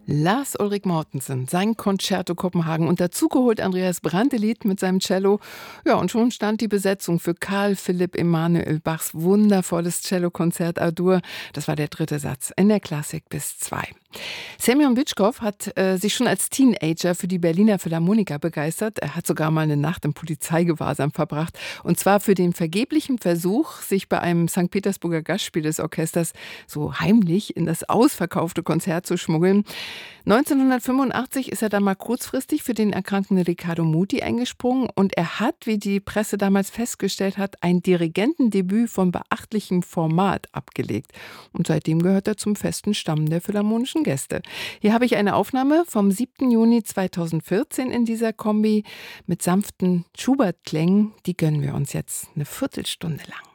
Lars Ulrik Mortensen, sein Concerto Kopenhagen und dazugeholt Andreas Brantelid mit seinem Cello. Ja, und schon stand die Besetzung für Carl Philipp Emanuel Bachs wundervolles Cellokonzert A-Dur. Das war der dritte Satz in der Klassik bis 2. Semyon Bytschkow hat sich schon als Teenager für die Berliner Philharmoniker begeistert. Er hat sogar mal eine Nacht im Polizeigewahrsam verbracht. Und zwar für den vergeblichen Versuch, sich bei einem St. Petersburger Gastspiel des Orchesters so heimlich in das ausverkaufte Konzert zu schmuggeln. 1985 ist er dann mal kurzfristig für den erkrankten Riccardo Muti eingesprungen und er hat, wie die Presse damals festgestellt hat, ein Dirigentendebüt von beachtlichem Format abgelegt. Und seitdem gehört er zum festen Stamm der philharmonischen Gäste. Hier habe ich eine Aufnahme vom 7. Juni 2014 in dieser Kombi mit sanften Schubert-Klängen. Die gönnen wir uns jetzt eine Viertelstunde lang.